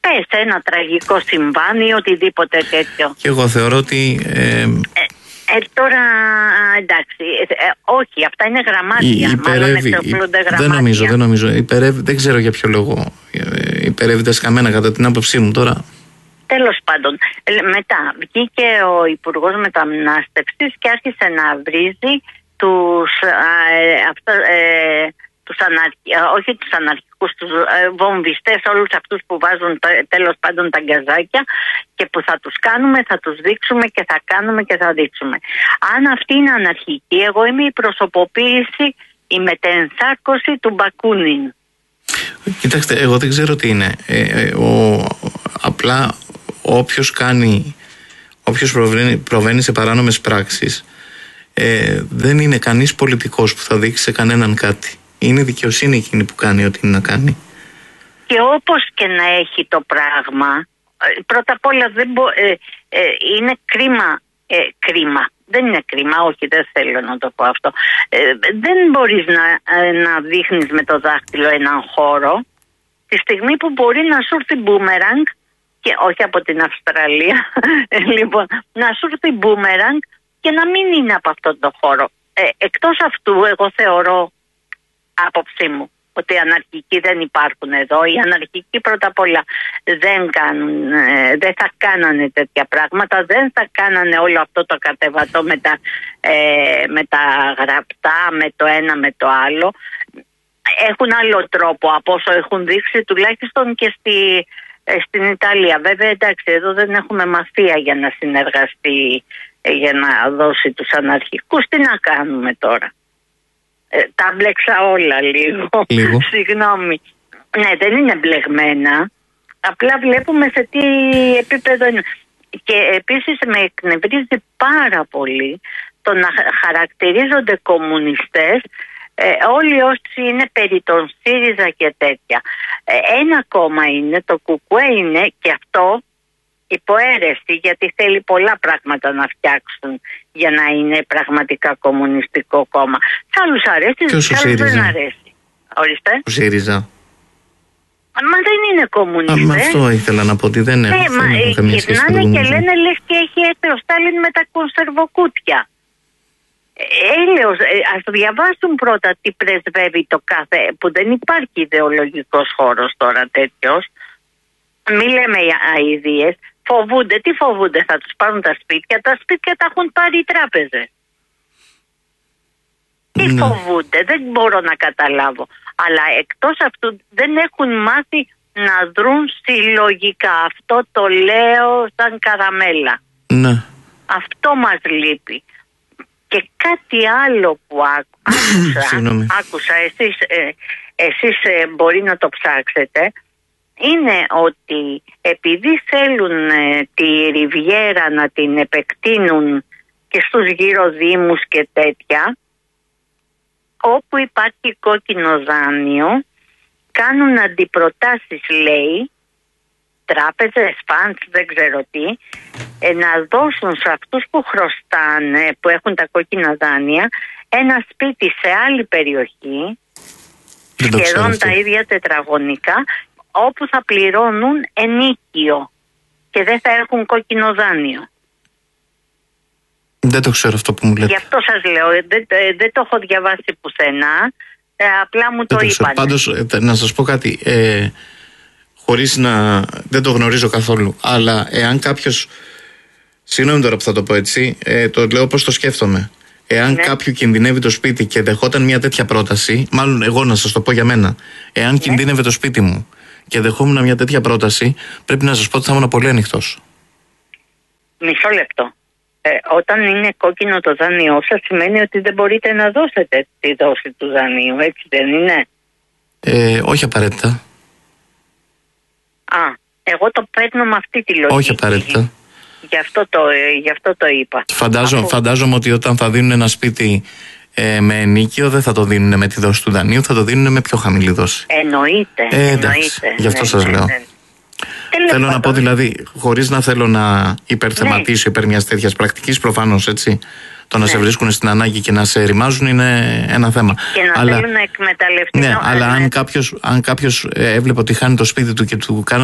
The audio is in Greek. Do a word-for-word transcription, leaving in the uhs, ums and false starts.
πες ένα τραγικό συμβάν ή οτιδήποτε τέτοιο. Και εγώ θεωρώ ότι... Ε, ε, ε, τώρα εντάξει, ε, όχι, αυτά είναι γραμμάτια. Υπερεύει, μάλλον εξοπλούνται γραμμάτια. Δεν νομίζω, δεν νομίζω. Υπερεύει, δεν ξέρω για ποιο λόγο ε, υπερεύει τα σκαμμένα κατά την άποψή μου τώρα. Τέλος πάντων, μετά βγήκε ο Υπουργός Μετανάστευσης και άρχισε να βρίζει τους, ε, αυτό, ε, τους αναρχι... όχι τους αναρχικούς, τους ε, βομβιστές, όλους αυτούς που βάζουν τέλος πάντων τα γκαζάκια και που θα τους κάνουμε, θα τους δείξουμε και θα κάνουμε και θα δείξουμε. Αν αυτή είναι αναρχική, εγώ είμαι η προσωποποίηση, η μετενσάρκωση του Μπακούνιν. Κοιτάξτε, εγώ δεν ξέρω τι είναι. Ε, ε, ο, απλά όποιος κάνει, όποιος προβαίνει, προβαίνει σε παράνομες πράξεις, ε, δεν είναι κανείς πολιτικός που θα δείξει σε κανέναν κάτι. Είναι η δικαιοσύνη εκείνη που κάνει ό,τι είναι να κάνει. Και όπως και να έχει το πράγμα, πρώτα απ' όλα δεν μπο, ε, ε, είναι κρίμα, ε, κρίμα. Δεν είναι κρίμα, όχι, δεν θέλω να το πω αυτό. Ε, δεν μπορείς να, ε, να δείχνεις με το δάχτυλο έναν χώρο τη στιγμή που μπορεί να σου έρθει μπούμεραγκ, και όχι από την Αυστραλία, λοιπόν, να σου έρθει μπούμεραγκ και να μην είναι από αυτόν τον χώρο. Ε, εκτός αυτού, εγώ θεωρώ, άποψή μου, ότι οι αναρχικοί δεν υπάρχουν εδώ. Οι αναρχικοί πρώτα απ' όλα δεν, κάνουν, ε, δεν θα κάνανε τέτοια πράγματα, δεν θα κάνανε όλο αυτό το κατεβατό με τα, ε, με τα γραπτά, με το ένα με το άλλο. Έχουν άλλο τρόπο από όσο έχουν δείξει, τουλάχιστον και στη, ε, στην Ιταλία. Βέβαια, εντάξει, εδώ δεν έχουμε μαφία για να συνεργαστεί, ε, για να δώσει τους αναρχικούς. Τι να κάνουμε τώρα. Ε, τα μπλέξα όλα λίγο. λίγο. Συγγνώμη. Ναι, δεν είναι μπλεγμένα. Απλά βλέπουμε σε τι επίπεδο είναι. Και επίσης με εκνευρίζει πάρα πολύ το να χαρακτηρίζονται κομμουνιστές ε, όλοι όσοι είναι περί των ΣΥΡΙΖΑ και τέτοια. Ε, ένα κόμμα είναι, το ΚΚΕ είναι, και αυτό υποαίρεση, γιατί θέλει πολλά πράγματα να φτιάξουν για να είναι πραγματικά κομμουνιστικό κόμμα. Σ' άλλους αρέσει, σ' άλλους δεν αρέσει. Ορίστε. Ο ΣΥΡΙΖΑ. Μα δεν είναι κομμουνιστές. Μα αυτό ήθελα να πω, ότι δεν είναι. Ναι, μα γυρνάνε και λένε λες και έχει έρθει ο Στάλιν με τα κονσερβοκούτια. Έλεος, ας διαβάσουν πρώτα τι πρεσβεύει το κάθε, που δεν υπάρχει ιδεολογικός χώρος τώρα τέτοιος. Μη λέμε αηδίες. Φοβούνται, τι φοβούνται, θα τους πάρουν τα σπίτια, τα σπίτια τα έχουν πάρει οι τράπεζες. Τι ναι. φοβούνται, δεν μπορώ να καταλάβω. Αλλά εκτός αυτού δεν έχουν μάθει να δρουν συλλογικά. Αυτό το λέω σαν καραμέλα. Ναι. Αυτό μας λείπει. Και κάτι άλλο που άκου, άκουσα, άκουσα εσείς, ε, εσείς ε, μπορεί να το ψάξετε, είναι ότι επειδή θέλουν ε, τη Ριβιέρα να την επεκτείνουν και στους γύρω δήμους και τέτοια, όπου υπάρχει κόκκινο δάνειο, κάνουν αντιπροτάσεις, λέει, τράπεζες, φαντς, δεν ξέρω τι, ε, να δώσουν σε αυτούς που χρωστάνε, που έχουν τα κόκκινα δάνεια, ένα σπίτι σε άλλη περιοχή, σχεδόν τα ίδια τετραγωνικά, όπου θα πληρώνουν ενίκιο και δεν θα έχουν κόκκινο δάνειο. Δεν το ξέρω αυτό που μου λέτε. Γι' αυτό σας λέω, δεν, δεν το έχω διαβάσει πουθενά, ε, απλά μου δεν το, το είπαν. Πάντως, να σας πω κάτι, ε, χωρίς να... δεν το γνωρίζω καθόλου, αλλά εάν κάποιος, συγγνώμη τώρα που θα το πω έτσι, ε, το λέω πώς το σκέφτομαι. Εάν ναι. κάποιου κινδυνεύει το σπίτι και δεχόταν μια τέτοια πρόταση, μάλλον εγώ να σας το πω για μένα, εάν ναι. κινδύνευε το σπίτι μου και δεχόμουν μια τέτοια πρόταση, πρέπει να σας πω ότι θα ήμουν πολύ ανοιχτός. Μισό λεπτό. Ε, όταν είναι κόκκινο το δάνειό σας, σημαίνει ότι δεν μπορείτε να δώσετε τη δόση του δανείου, έτσι δεν είναι? Ε, όχι απαραίτητα. Α, εγώ το παίρνω με αυτή τη λογική. Όχι απαραίτητα. Γι' αυτό το, γι' αυτό το είπα. Φαντάζω, Αφού... Φαντάζομαι ότι όταν θα δίνουν ένα σπίτι ε, με ενίκιο, δεν θα το δίνουν με τη δόση του δανείου, θα το δίνουν με πιο χαμηλή δόση. Εννοείται. Ε, εννοείται. Γι' αυτό ναι, σας ναι, λέω. Ναι. Θέλω να πω δηλαδή, χωρίς να θέλω να υπερθεματίσω ναι. υπέρ μιας τέτοιας πρακτικής, προφανώς έτσι. Το να ναι. σε βρίσκουν στην ανάγκη και να σε ρημάζουν είναι ένα θέμα. Και να αλλά, θέλουν να εκμεταλλευτούν. Ναι, αλλά ναι. αν κάποιος, αν κάποιος έβλεπε ότι χάνει το σπίτι του και του κάνανε